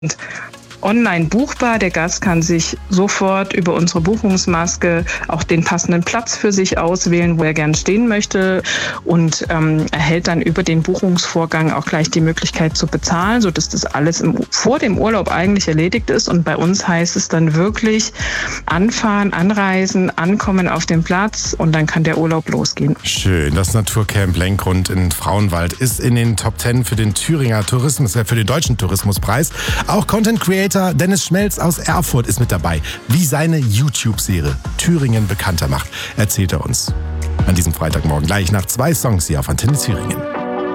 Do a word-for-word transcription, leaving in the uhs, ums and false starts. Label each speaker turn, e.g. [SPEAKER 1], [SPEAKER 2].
[SPEAKER 1] online buchbar. Der Gast kann sich sofort über unsere Buchungsmaske auch den passenden Platz für sich auswählen, wo er gern stehen möchte, und ähm, erhält dann über den Buchungsvorgang auch gleich die Möglichkeit zu bezahlen, sodass das alles im, vor dem Urlaub eigentlich erledigt ist. Und bei uns heißt es dann wirklich anfahren, anreisen, ankommen auf den Platz, und dann kann der Urlaub losgehen.
[SPEAKER 2] Schön. Das Naturcamp Lenkgrund in Frauenwald ist in den Top Ten für den Thüringer Tourismus, äh, für den Deutschen Tourismuspreis. Auch Content Creator Dennis Schmelz aus Erfurt ist mit dabei. Wie seine YouTube-Serie Thüringen bekannter macht, erzählt er uns an diesem Freitagmorgen gleich nach zwei Songs hier auf Antenne Thüringen.